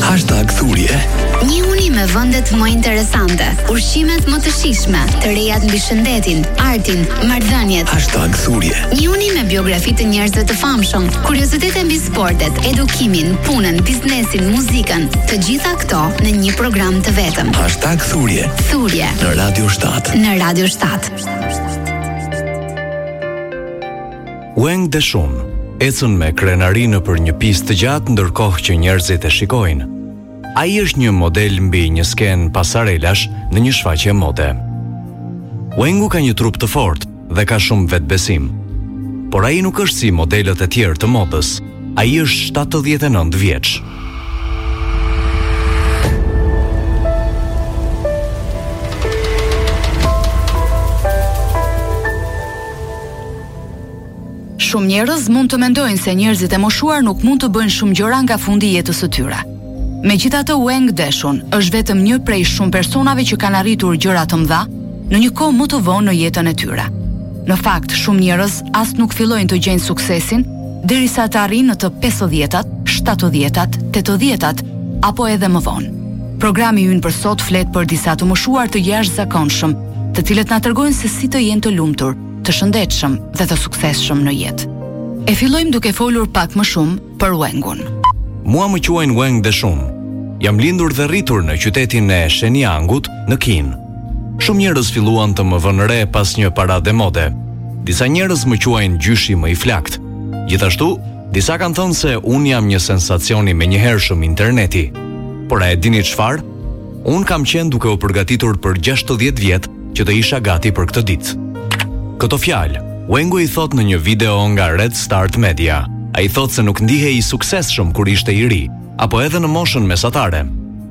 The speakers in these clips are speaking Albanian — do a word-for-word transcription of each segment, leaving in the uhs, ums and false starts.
Hashtag thurje. Njihuni me vendet më interesante, ushqimet më të shijshme, të rejat mbi shëndetin, artin, marrëdhëniet. Hashtag thurje. Njihuni me biografi të njerëzve të famshëm, kuriozitete mbi sportet, edukimin, punën, biznesin, muzikën, të gjitha këto në një program të vetëm. Hashtag thurje. Thurje Në Radio shtat. Në Radio shtat. Wang Deshun ecën me krenari në për një pistë të gjatë ndërkohë që njerëzit e shikojnë. Ai është një model mbi një skenë pasarelash në një shfaqje mode. Wangu ka një trup të fortë dhe ka shumë vetbesim. Por ai nuk është si modelët e tjerë të modës. Ai është shtatëdhjetë e nëntë vjeç. Shumë njerëz mund të mendojnë se njerëzit e moshuar nuk mund të bëjnë shumë gjëra nga fundi i jetës së tyre. Megjithatë, Wang Deshun është vetëm një prej shumë personave që kanë arritur gjëra të mëdha në një kohë më të vonë në jetën e tyre. Në fakt, shumë njerëz as nuk fillojnë të gjejnë suksesin derisa të arrijnë në të pesëdhjetat, shtatëdhjetat, tetëdhjetat apo edhe më vonë. Programi ynë për sot flet për disa të moshuar të jashtëzakonshëm, të cilët na tregojnë se si të jenë të lumtur, të shëndetshëm dhe të suksesshëm në jetë. E fillojmë duke folur pak më shumë për Wangun. Mua më quajnë Wang Deshun. Jam lindur dhe rritur në qytetin e Shenyang-ut në Kinë. Shumë njerëz filluan të më vënë re pas një parade mode. Disa njerëz më quajnë gjyshi më i flakt. Gjithashtu, disa kanë thënë se unë jam një sensacion i menjëhershëm interneti. Por a e dini çfarë? Unë kam qenë duke u përgatitur për gjashtëdhjetë vjet që të isha gati për këtë ditë. Këto fjalë, Wangu i thot në një video nga Red Start Media. A i thot se nuk ndihej i suksesshëm kur ishte i ri, apo edhe në moshën mesatare.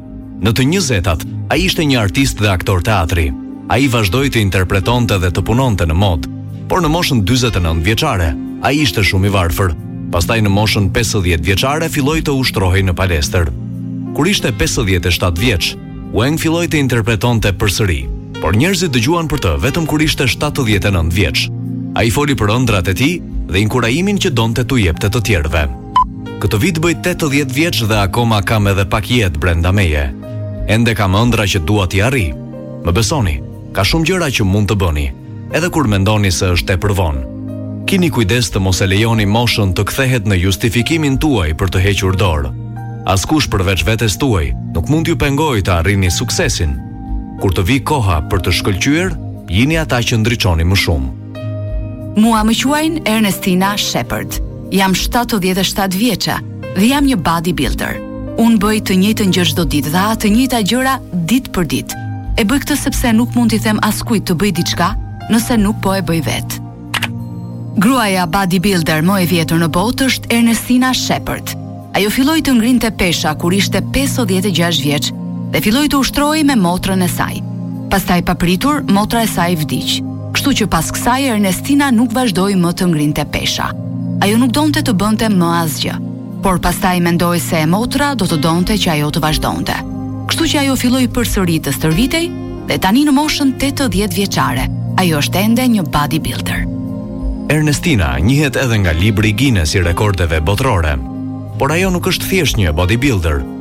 Në të njëzetat, a ishte një artist dhe aktor teatri. A i vazhdoi të interpretonte dhe të punonte në mod, por në moshën dyzet e nëntë vjeçare, a i ishte shumë i varfër. Pastaj në moshën pesëdhjetë vjeçare filloi të ushtrohej në palestër. Kur ishte pesëdhjetë e shtatë vjeç, Wang filloi të interpretonte përsëri, por njerëzit dëgjuan për të vetëm kur ishte shtatëdhjetë e nëntë vjeç. A i foli për ëndrat e tij dhe inkurajimin që donte t'u jepte të tjerëve. Këtë vit bëj tetëdhjetë vjeç dhe akoma kam edhe pak jetë brenda meje. Ende kam ëndra që dua t'i arri. Më besoni, ka shumë gjëra që mund të bëni, edhe kur mendoni se është tepër vonë. Kini kujdes të mos e lejoni moshën të kthehet në justifikimin tuaj për të hequr dorë. Askush përveç vetes tuaj nuk mund t'ju pengojë të arrini suksesin. Kur të vi koha për të shkëlqyer, jini ata që ndriçoni më shumë. Mua më quajnë Ernestina Shepard. Jam shtatëdhjetë e shtatë vjeçe dhe jam një bodybuilder. Unë bëj të njëjtën gjë çdo ditë dhe të njëjta gjëra ditë për ditë. E bëj këtë sepse nuk mund t'i them askujt të bëj diçka nëse nuk po e bëj vetë. Gruaja bodybuilder më e vjetër në botë është Ernestina Shepard. Ajo filloi të ngrinte pesha kur ishte pesëdhjetë e gjashtë vjeç dhe filloi të ushtrohej me motrën e saj. Pastaj papritur, motra e saj vdiq. Kështu që pas kësaj Ernestina nuk vazhdoi më të ngrinte pesha. Ajo nuk donte të bënte më asgjë, por pastaj mendoi se e motra do të donte që ajo të vazhdonte. Kështu që ajo filloi përsëri të stërvitej dhe tani në moshën tetëdhjetë vjeçare, ajo është ende një bodybuilder. Ernestina njihet edhe nga libri Guinness i rekordeve botërore. Por ajo nuk është thjesht një bodybuilder,